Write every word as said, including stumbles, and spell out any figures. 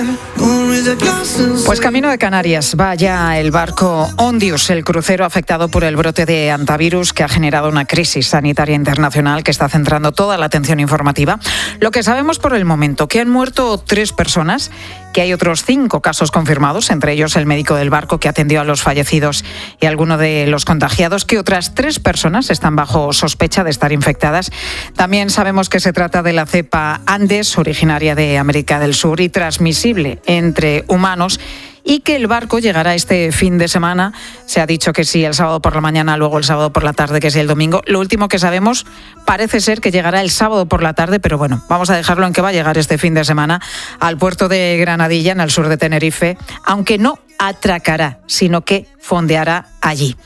Pues camino de Canarias va ya el barco Ondius, el crucero afectado por el brote de hantavirus que ha generado una crisis sanitaria internacional que está centrando toda la atención informativa. Lo que sabemos por el momento, que han muerto tres personas, que hay otros cinco casos confirmados, entre ellos el médico del barco que atendió a los fallecidos y alguno de los contagiados, que otras tres personas están bajo sospecha de estar infectadas. También sabemos que se trata de la cepa Andes, originaria de América del Sur y transmisible entre humanos, y que el barco llegará este fin de semana. Se ha dicho que sí el sábado por la mañana, luego el sábado por la tarde, que sí el domingo. Lo último que sabemos parece ser que llegará el sábado por la tarde, pero bueno, vamos a dejarlo en que va a llegar este fin de semana al puerto de Granadilla, en el sur de Tenerife, aunque no atracará, sino que fondeará allí.